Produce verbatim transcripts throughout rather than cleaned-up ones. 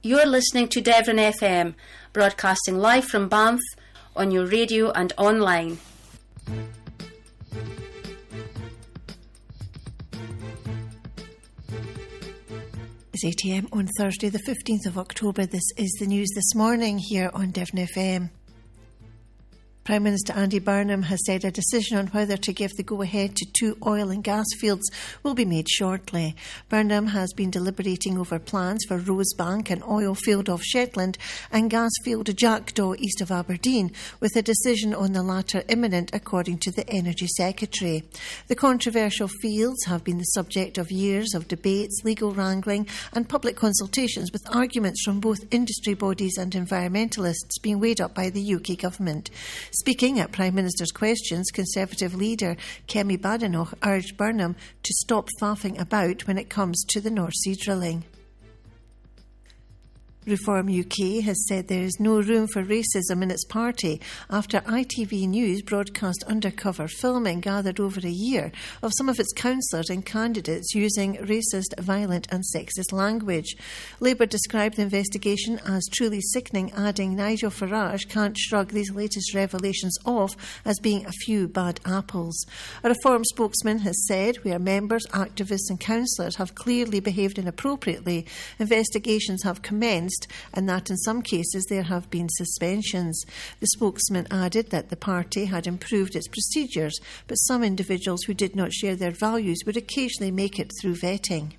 You're listening to Devon F M, broadcasting live from Banff on your radio and online. It's eight a m on Thursday the fifteenth of October. This is the news this morning here on Devon F M. Prime Minister Andy Burnham has said a decision on whether to give the go-ahead to two oil and gas fields will be made shortly. Burnham has been deliberating over plans for Rosebank, an oil field off Shetland, and gas field Jackdaw east of Aberdeen, with a decision on the latter imminent, according to the Energy Secretary. The controversial fields have been the subject of years of debates, legal wrangling and public consultations, with arguments from both industry bodies and environmentalists being weighed up by the U K Government. Speaking at Prime Minister's questions, Conservative leader Kemi Badenoch urged Burnham to stop faffing about when it comes to the North Sea drilling. Reform U K has said there is no room for racism in its party after I T V News broadcast undercover filming gathered over a year of some of its councillors and candidates using racist, violent and sexist language. Labour described the investigation as truly sickening, adding Nigel Farage can't shrug these latest revelations off as being a few bad apples. A Reform spokesman has said where members, activists and councillors have clearly behaved inappropriately, investigations have commenced, and that in some cases there have been suspensions. The spokesman added that the party had improved its procedures, but some individuals who did not share their values would occasionally make it through vetting.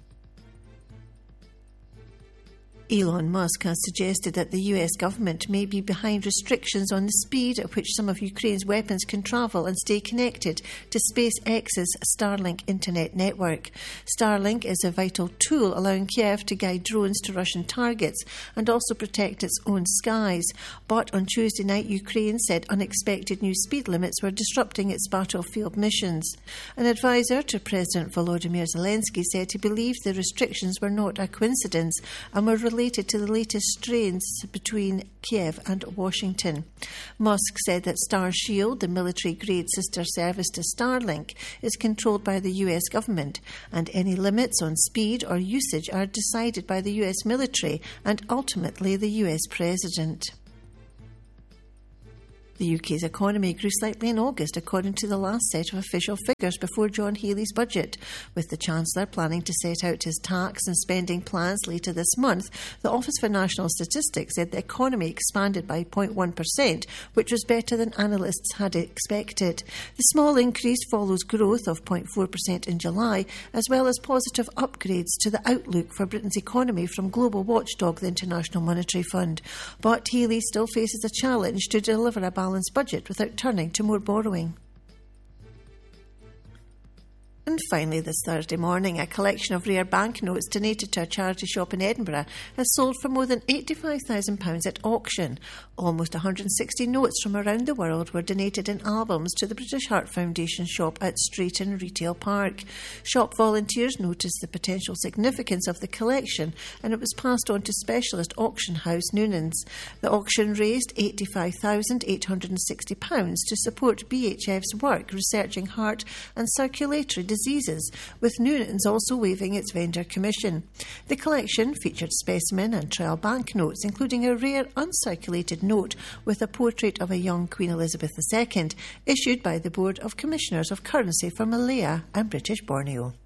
Elon Musk has suggested that the U S government may be behind restrictions on the speed at which some of Ukraine's weapons can travel and stay connected to SpaceX's Starlink internet network. Starlink is a vital tool allowing Kiev to guide drones to Russian targets and also protect its own skies. But on Tuesday night, Ukraine said unexpected new speed limits were disrupting its battlefield missions. An advisor to President Volodymyr Zelensky said he believed the restrictions were not a coincidence and were related to the latest strains between Kiev and Washington. Musk said that Starshield, the military-grade sister service to Starlink, is controlled by the U S government, and any limits on speed or usage are decided by the U S military and ultimately the U S president. The U K's economy grew slightly in August, according to the last set of official figures before John Healey's budget. With the Chancellor planning to set out his tax and spending plans later this month, the Office for National Statistics said the economy expanded by zero point one percent, which was better than analysts had expected. The small increase follows growth of zero point four percent in July, as well as positive upgrades to the outlook for Britain's economy from global watchdog, the International Monetary Fund. But Healey still faces a challenge to deliver a balanced budget without turning to more borrowing. And finally, this Thursday morning, a collection of rare banknotes donated to a charity shop in Edinburgh has sold for more than eighty-five thousand pounds at auction. Almost one hundred sixty notes from around the world were donated in albums to the British Heart Foundation shop at Strayton Retail Park. Shop volunteers noticed the potential significance of the collection, and it was passed on to specialist auction house Noonan's. The auction raised eighty-five thousand eight hundred sixty pounds to support B H F's work researching heart and circulatory diseases, with Noonan's also waiving its vendor commission. The collection featured specimen and trial banknotes, including a rare uncirculated note with a portrait of a young Queen Elizabeth the Second, issued by the Board of Commissioners of Currency for Malaya and British Borneo.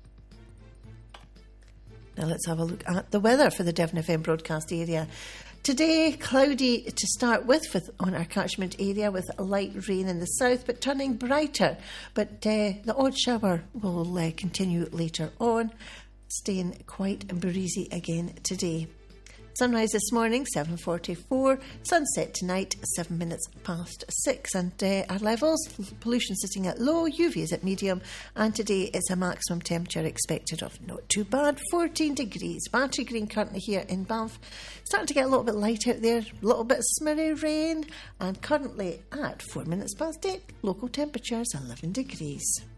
Now let's have a look at the weather for the Devon F M broadcast area. Today, cloudy to start with, with on our catchment area, with light rain in the south, but turning brighter. But uh, the odd shower will uh, continue later on, staying quite breezy again today. Sunrise this morning, seven forty-four. Sunset tonight, seven minutes past six. And uh, our levels, pollution sitting at low, U V is at medium. And today it's a maximum temperature expected of not too bad, fourteen degrees. Battery Green currently here in Banff. Starting to get a little bit light out there, a little bit of smirry rain. And currently at four minutes past eight, local temperatures eleven degrees.